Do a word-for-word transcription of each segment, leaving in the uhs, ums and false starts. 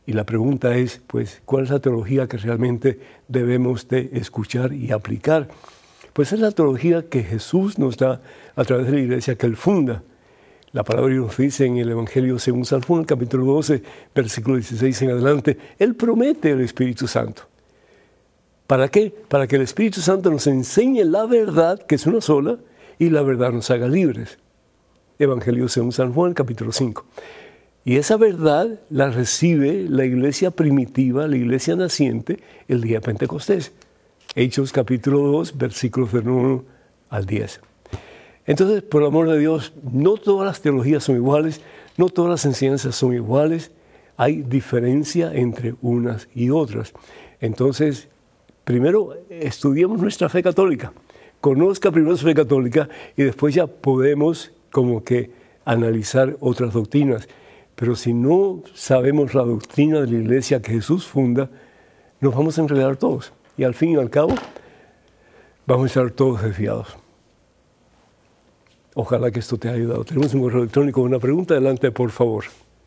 Y la pregunta es, pues, ¿cuál es la teología que realmente debemos de escuchar y aplicar? Pues es la teología que Jesús nos da a través de la iglesia que Él funda. La palabra nos dice en el Evangelio según San Juan, capítulo doce, versículo dieciséis en adelante, Él promete el Espíritu Santo. ¿Para qué? Para que el Espíritu Santo nos enseñe la verdad, que es una sola, y la verdad nos haga libres. Evangelio según San Juan, capítulo cinco. Y esa verdad la recibe la iglesia primitiva, la iglesia naciente, el día de Pentecostés. Hechos capítulo dos, versículos del uno al diez. Entonces, por el amor de Dios, no todas las teologías son iguales, no todas las enseñanzas son iguales, hay diferencia entre unas y otras. Entonces, primero estudiemos nuestra fe católica, conozca primero su fe católica y después ya podemos como que analizar otras doctrinas. Pero si no sabemos la doctrina de la iglesia que Jesús funda, nos vamos a enredar todos. Y al fin y al cabo, vamos a estar todos desviados. Ojalá que esto te haya ayudado. Tenemos un correo electrónico, una pregunta. Adelante, por favor.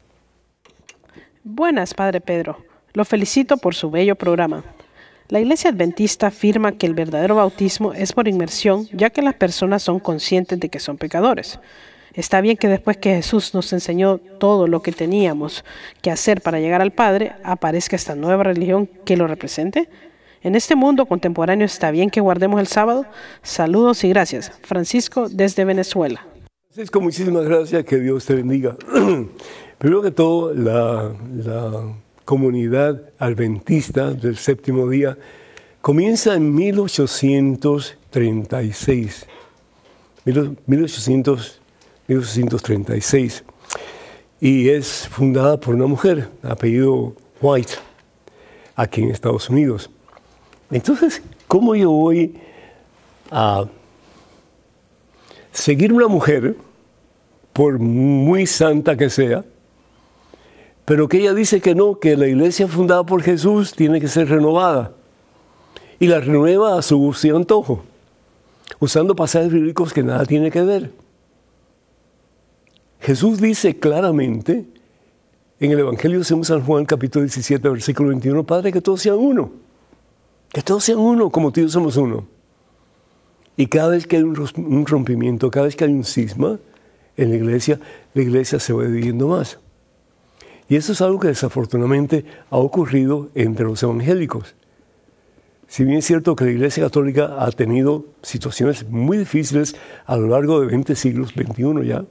Buenas, Padre Pedro. Lo felicito por su bello programa. La Iglesia Adventista afirma que el verdadero bautismo es por inmersión, ya que las personas son conscientes de que son pecadores. Está bien que después que Jesús nos enseñó todo lo que teníamos que hacer para llegar al Padre, aparezca esta nueva religión que lo represente. En este mundo contemporáneo, ¿está bien que guardemos el sábado? Saludos y gracias. Francisco, desde Venezuela. Francisco, muchísimas gracias. Que Dios te bendiga. Primero que todo, la, la comunidad adventista del séptimo día comienza en mil ochocientos treinta y seis. mil ochocientos treinta y seis. Y es fundada por una mujer, apellido White, aquí en Estados Unidos. Entonces, ¿cómo yo voy a seguir una mujer, por muy santa que sea, pero que ella dice que no, que la iglesia fundada por Jesús tiene que ser renovada? Y la renueva a su gusto y antojo, usando pasajes bíblicos que nada tiene que ver. Jesús dice claramente en el Evangelio según San Juan, capítulo diecisiete, versículo veintiuno, Padre, que todos sean uno. Que todos sean uno, como tú y yo somos uno. Y cada vez que hay un rompimiento, cada vez que hay un cisma en la iglesia, la iglesia se va dividiendo más. Y eso es algo que desafortunadamente ha ocurrido entre los evangélicos. Si bien es cierto que la Iglesia Católica ha tenido situaciones muy difíciles a lo largo de veinte siglos, veintiuno ya,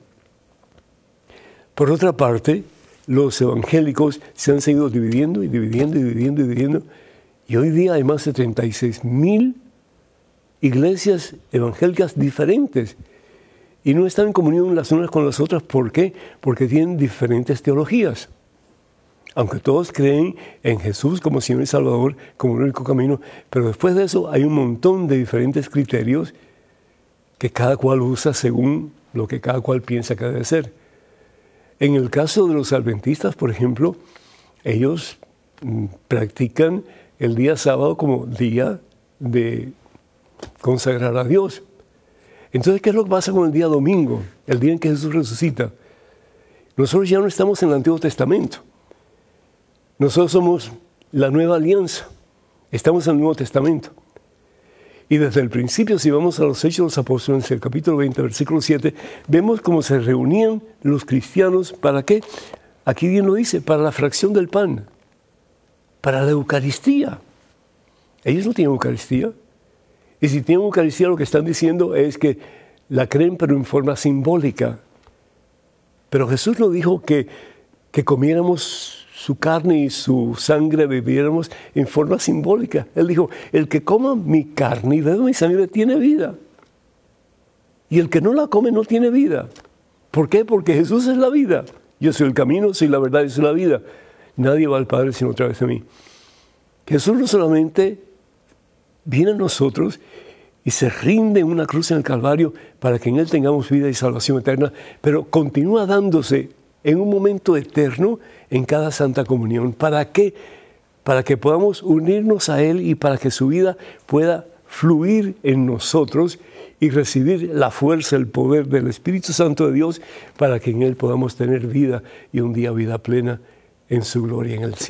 por otra parte, los evangélicos se han seguido dividiendo y dividiendo y dividiendo y dividiendo. Y hoy día hay más de treinta y seis mil iglesias evangélicas diferentes. Y no están en comunión las unas con las otras. ¿Por qué? Porque tienen diferentes teologías. Aunque todos creen en Jesús como Señor y Salvador, como el único camino, pero después de eso hay un montón de diferentes criterios que cada cual usa según lo que cada cual piensa que debe ser. En el caso de los adventistas, por ejemplo, ellos mm, practican el día sábado como día de consagrar a Dios. Entonces, ¿qué es lo que pasa con el día domingo, el día en que Jesús resucita? Nosotros ya no estamos en el Antiguo Testamento. Nosotros somos la nueva alianza. Estamos en el Nuevo Testamento. Y desde el principio, si vamos a los Hechos de los Apóstoles, el capítulo veinte, versículo siete, vemos cómo se reunían los cristianos. ¿Para qué? Aquí bien lo dice, para la fracción del pan, para la Eucaristía. Ellos no tienen Eucaristía. Y si tienen Eucaristía, lo que están diciendo es que la creen, pero en forma simbólica. Pero Jesús no dijo que, que comiéramos su carne y su sangre, bebiéramos en forma simbólica. Él dijo, el que coma mi carne y beba mi sangre tiene vida. Y el que no la come no tiene vida. ¿Por qué? Porque Jesús es la vida. Yo soy el camino, soy la verdad y soy la vida. Nadie va al Padre sino a través de mí. Jesús no solamente viene a nosotros y se rinde en una cruz en el Calvario para que en Él tengamos vida y salvación eterna, pero continúa dándose en un momento eterno en cada Santa Comunión. ¿Para qué? Para que podamos unirnos a Él y para que su vida pueda fluir en nosotros y recibir la fuerza, el poder del Espíritu Santo de Dios para que en Él podamos tener vida y un día vida plena en su gloria en el cielo.